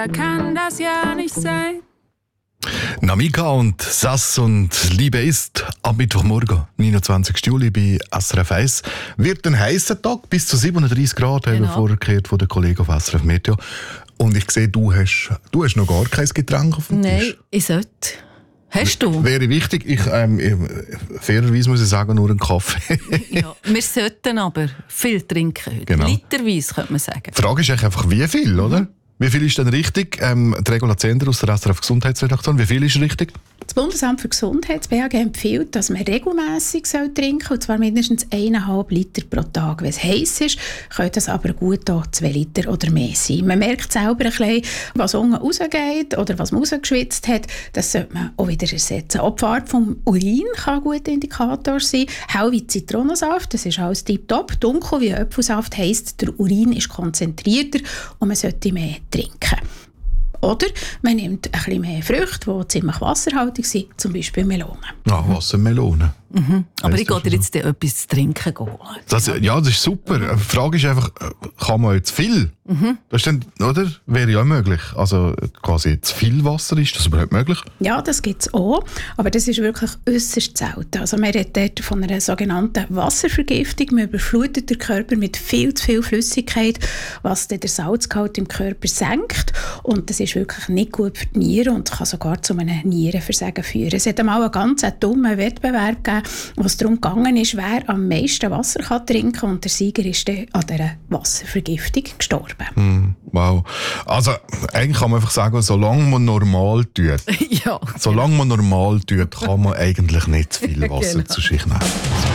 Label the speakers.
Speaker 1: Kann das ja nicht sein.
Speaker 2: Namika und Sass und Liebe ist am Mittwochmorgen, 29. Juli bei SRF 1. Wird ein heißer Tag, bis zu 37 Grad, haben wir vorher gehört von den Kollegen auf SRF Meteo. Und ich sehe, du hast noch gar kein Getränk auf dem Tisch.
Speaker 1: Nein, ich sollte. Hast du?
Speaker 2: Wäre wichtig. Fairerweise muss ich sagen, nur einen Kaffee.
Speaker 1: Ja, wir sollten aber viel trinken heute.
Speaker 2: Genau.
Speaker 1: Literweise, könnte man sagen.
Speaker 2: Die Frage ist eigentlich einfach, wie viel, oder? Wie viel ist denn richtig? Die Regula Zender aus der SRF Gesundheitsredaktion, wie viel ist richtig?
Speaker 3: Das Bundesamt für Gesundheit, das BAG, empfiehlt, dass man regelmässig trinken soll, und zwar mindestens 1,5 Liter pro Tag. Wenn es heiß ist, könnte es aber gut auch 2 Liter oder mehr sein. Man merkt selber ein bisschen, was unten rausgeht oder was man rausgeschwitzt hat, das sollte man auch wieder ersetzen. Auch die Farbe vom Urin kann ein guter Indikator sein. Hell wie Zitronensaft, das ist alles tipptopp. Dunkel wie Apfelsaft heisst, der Urin ist konzentrierter und man sollte mehr trinken. Oder man nimmt ein bisschen mehr Früchte, die ziemlich wasserhaltig sind, zum Beispiel Melonen.
Speaker 2: Ah, Wassermelone.
Speaker 1: Aber ich gehe dir jetzt etwas zu trinken holen.
Speaker 2: Das ist super. Die Frage ist einfach, kann man zu viel? Das ist dann, oder? Wäre ja möglich. Also quasi zu viel Wasser, ist das überhaupt möglich?
Speaker 3: Ja, das gibt es auch, aber das ist wirklich äußerst selten. Also man redet dort von einer sogenannten Wasservergiftung. Man überflutet den Körper mit viel zu viel Flüssigkeit, was dann der Salzgehalt im Körper senkt. Und das ist wirklich nicht gut für die Nieren und kann sogar zu einem Nierenversagen führen. Es hat einmal einen ganz dummen Wettbewerb gegeben, wo es darum gegangen ist, wer am meisten Wasser kann trinken kann. Und der Sieger ist dann an dieser Wasservergiftung gestorben.
Speaker 2: Wow. Also eigentlich kann man einfach sagen, solange man normal tut,
Speaker 1: Ja.
Speaker 2: solange man normal tut, kann man eigentlich nicht zu viel Wasser zu sich nehmen.